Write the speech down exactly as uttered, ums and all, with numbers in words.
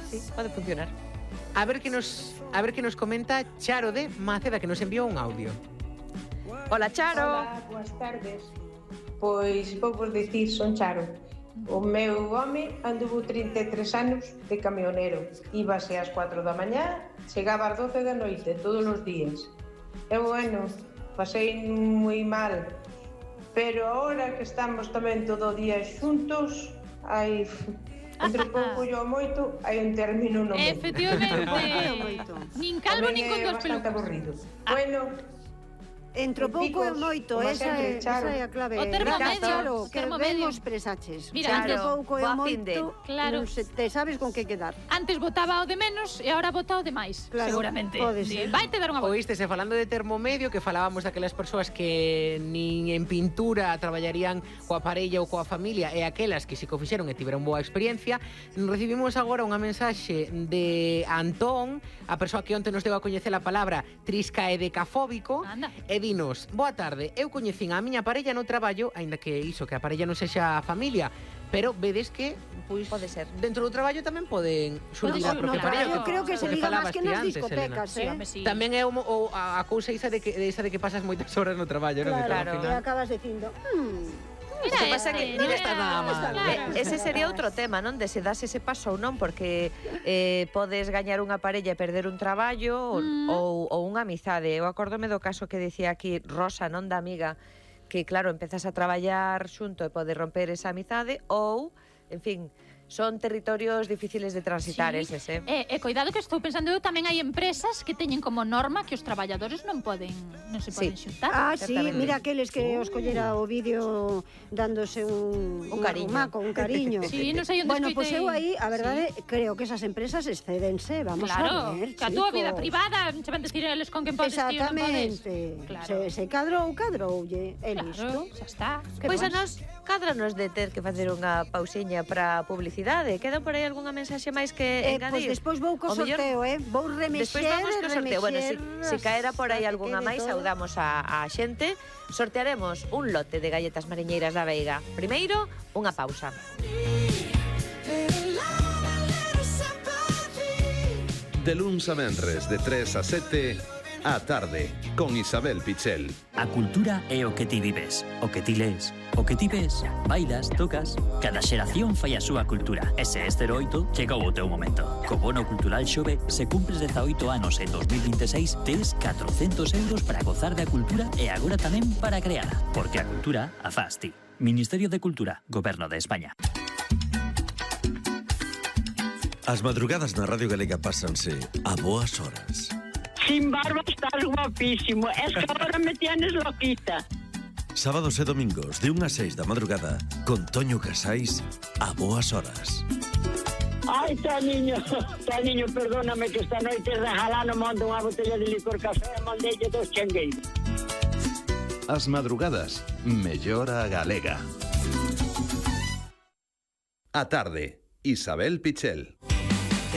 sí, pode funcionar. A ver que nos, a ver que nos comenta Charo de Maceda, que nos enviou un audio. Hola, Charo. Hola, boas tardes. Pois vou vos dicir, son Charo. O meu home anduvo trinta e tres anos de camionero. Íbase ás cuatro da mañá, chegaba ás doce da noite, todos os días. E bueno, pasei moi mal. Pero ahora que estamos tamén todo o día xuntos, hai... Entre pouco e o moito, hai un término no medio. Efectivamente. Nin calvo, nin con dos pelucos. É bastante aburrido. Bueno... Entre pouco e moito, esa é, esa é a clave. O termo medio, Charo, o que termo ben medio. os presaches. Mira, entre antes, pouco e boa moito, finde. Claro. se te sabes con que quedar. Antes votaba o de menos e agora vota o de máis, Claro, seguramente. pode ser. Vai te dar unha volta. Oístese, falando de termo medio, que falábamos daquelas persoas que nin en pintura traballarían coa parella ou coa familia, e aquelas que si que o fixeron e tiveron boa experiencia. Recibimos agora unha mensaxe de Antón, a persoa que onte nos deu a coñecer a palabra triscaedecafóbico. Anda. E dinos: boa tarde, eu coñecín a miña parella no traballo, aínda que iso, que a parella non sexa a familia, pero vedes que, pois, Pode ser. dentro do traballo tamén poden surgir No, a no, propia claro. parella. Eu creo que se Porque liga máis falabas que ti nas antes, discotecas, Sí, eh? home, sí. Tamén é o, o, a, a cousa esa de que, de esa de que pasas moitas horas no traballo, non? Claro, Claro, que acabas dicindo, mmm, Mira, O que pasa este, que non mira, está nada mal. claro. Eh, ese sería outro tema, non? De se das ese paso ou non, porque eh, podes gañar unha parella e perder un traballo Mm. ou, ou unha amizade. Eu acórdome do caso que dicía aquí Rosa, non da amiga, que claro, empezas a traballar xunto e pode romper esa amizade ou, en fin, son territorios difíciles de transitar Sí. eses, eh? E, e coidado que estou pensando eu, tamén hai empresas que teñen como norma que os traballadores non poden non se poden Sí. xuntar. ah, sí, Certamente. mira aqueles que os collera o vídeo dándose un, Un cariño. arrumaco, un cariño. Sí, non sei onde Bueno, pois escoitei. eu aí, a verdade, creo que esas empresas excédense, vamos Claro, a ver, que a túa vida chicos. privada se van decir eles con quen podes ti ou non podes. Exactamente. Claro. Se, se cadrou, cadroulle, é Claro, listo. xa está. Que Pois a vas? nos, cádranos de ter que facer unha pausiña para publicidade. Queda por aí algunha mensaxe máis que Eh, pois engadir? despois vou co O mellor- sorteo, eh? Vou remexer, Despois vamos co sorteo. Bueno, se, se caera por aí hasta que algunha quede máis, todo. saudamos a, a xente. Sortearemos un lote de galletas mariñeiras da Veiga. Primeiro, unha pausa. De luns a venres, de tres a sete, a tarde, con Isabel Pichel. A cultura é o que ti vives, o que ti lees, o que ti ves, bailas, tocas. Cada xeración fai a súa cultura. E se este oito, chegou o teu momento. Co bono cultural Xove, se cumpres dezaoito anos en dos mil veintiséis, tes catrocentos euros para gozar da cultura e agora tamén para creala. Porque a cultura a faz ti. Ministerio de Cultura, Goberno de España. As madrugadas na Radio Galega pásanse a boas horas. Sin barba estás guapísimo. Es que ahora me tienes loquita. Sábados e domingos de unha a seis da madrugada con Toño Casais a boas horas. Ai, tá niño, tá niño, perdóname que esta noite de jalano monta unha botella de licor café e mandelle dos chengueiros. As madrugadas, mellora galega. A tarde, Isabel Pichel.